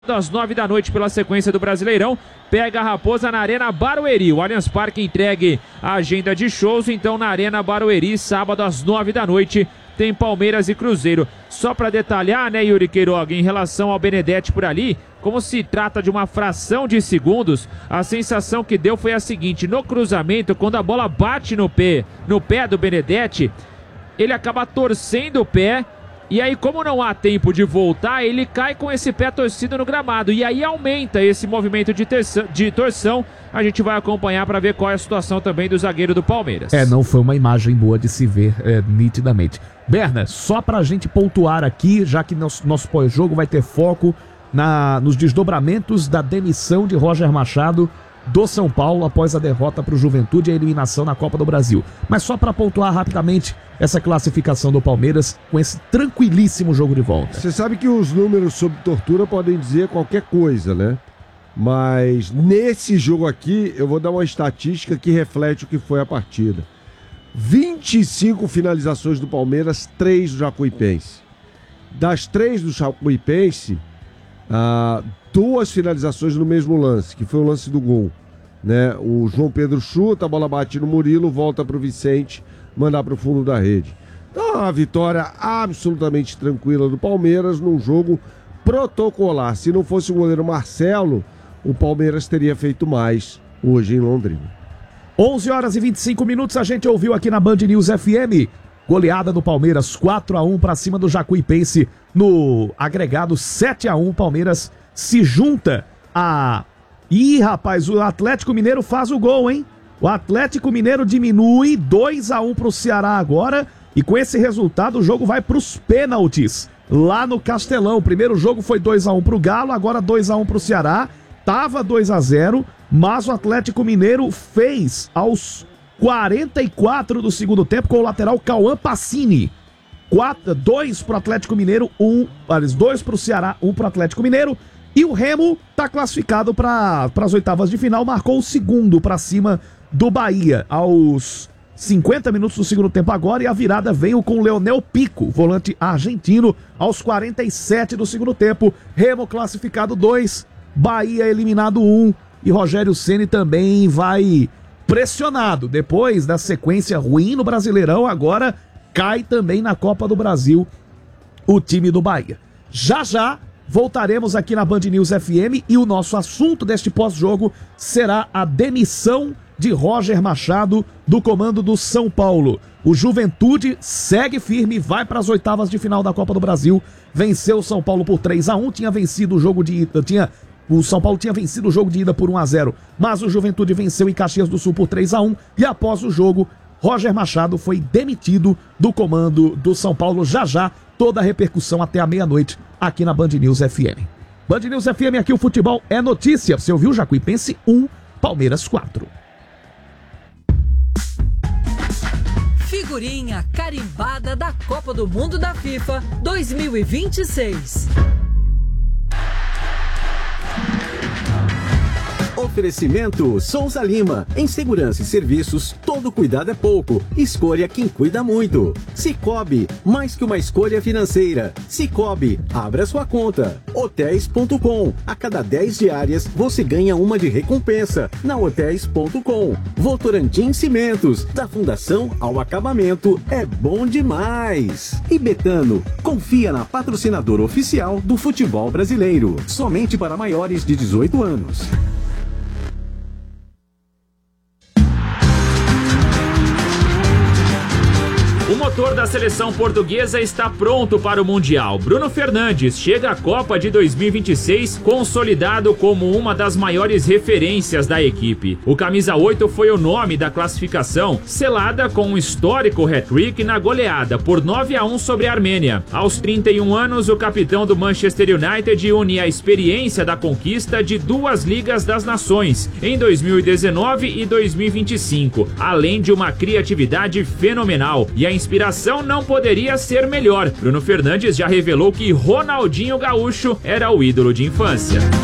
Às 9 da noite pela sequência do Brasileirão, pega a Raposa na Arena Barueri. O Allianz Parque entregue a agenda de shows, então na Arena Barueri, sábado às 9 da noite, tem Palmeiras e Cruzeiro. Só para detalhar, né, Yuri Queiroga, em relação ao Benedetti por ali, como se trata de uma fração de segundos, a sensação que deu foi a seguinte: no cruzamento, quando a bola bate no pé do Benedetti, ele acaba torcendo o pé. E aí, como não há tempo de voltar, ele cai com esse pé torcido no gramado. E aí aumenta esse movimento de torção. A gente vai acompanhar para ver qual é a situação também do zagueiro do Palmeiras. Não foi uma imagem boa de se ver nitidamente. Berna, só pra gente pontuar aqui, já que nosso pós-jogo vai ter foco nos desdobramentos da demissão de Roger Machado do São Paulo após a derrota para o Juventude e a eliminação na Copa do Brasil. Mas só para pontuar rapidamente essa classificação do Palmeiras com esse tranquilíssimo jogo de volta. Você sabe que os números sobre tortura podem dizer qualquer coisa, né? Mas nesse jogo aqui eu vou dar uma estatística que reflete o que foi a partida. 25 finalizações do Palmeiras, 3 do Jacuipense. Das 3 do Jacuipense, 2 finalizações no mesmo lance, que foi o lance do gol, né? O João Pedro chuta, a bola bate no Murilo, volta para o Vicente, mandar para o fundo da rede. Então, uma vitória absolutamente tranquila do Palmeiras num jogo protocolar. Se não fosse o goleiro Marcelo, o Palmeiras teria feito mais hoje em Londrina. 11h25, a gente ouviu aqui na Band News FM. Goleada do Palmeiras, 4-1 para cima do Jacuipense. No agregado 7-1, Palmeiras se junta a... Ih, rapaz, o Atlético Mineiro faz o gol, hein? O Atlético Mineiro diminui 2-1 pro Ceará agora. E com esse resultado o jogo vai pros pênaltis lá no Castelão. O primeiro jogo foi 2-1 pro Galo, agora 2-1 pro Ceará. Tava 2-0, mas o Atlético Mineiro fez aos 44 do segundo tempo com o lateral Cauã Pacini. 2 pro Atlético Mineiro, 2 pro Ceará, 1 pro Atlético Mineiro. E o Remo tá classificado para as oitavas de final, marcou o segundo para cima do Bahia aos 50 minutos do segundo tempo agora, e a virada veio com o Leonel Pico, volante argentino, aos 47 do segundo tempo. Remo classificado 2, Bahia eliminado 1, e Rogério Ceni também vai pressionado depois da sequência ruim no Brasileirão. Agora cai também na Copa do Brasil o time do Bahia. Já voltaremos aqui na Band News FM e o nosso assunto deste pós-jogo será a demissão de Roger Machado do comando do São Paulo. O Juventude segue firme, vai para as oitavas de final da Copa do Brasil, venceu o São Paulo por 3-1, tinha vencido o jogo de ida, o São Paulo tinha vencido o jogo de ida por 1-0, mas o Juventude venceu em Caxias do Sul por 3-1, e após o jogo, Roger Machado foi demitido do comando do São Paulo. Já toda a repercussão até a meia-noite aqui na Band News FM. Band News FM, aqui o futebol é notícia. Você ouviu? Jacuipense 1, Palmeiras 4. Figurinha carimbada da Copa do Mundo da FIFA 2026. Oferecimento Souza Lima. Em segurança e serviços, todo cuidado é pouco. Escolha quem cuida muito. Sicoob, mais que uma escolha financeira. Sicoob, abra sua conta. Hotéis.com. A cada 10 diárias, você ganha uma de recompensa. Na Hotéis.com. Votorantim Cimentos. Da fundação ao acabamento, é bom demais. E Betano, confia na patrocinadora oficial do futebol brasileiro. Somente para maiores de 18 anos. O motor da seleção portuguesa está pronto para o Mundial. Bruno Fernandes chega à Copa de 2026 consolidado como uma das maiores referências da equipe. O camisa 8 foi o nome da classificação, selada com um histórico hat-trick na goleada por 9-1 sobre a Armênia. Aos 31 anos, o capitão do Manchester United une a experiência da conquista de 2 Ligas das Nações em 2019 e 2025, além de uma criatividade fenomenal, e a inspiração não poderia ser melhor. Bruno Fernandes já revelou que Ronaldinho Gaúcho era o ídolo de infância.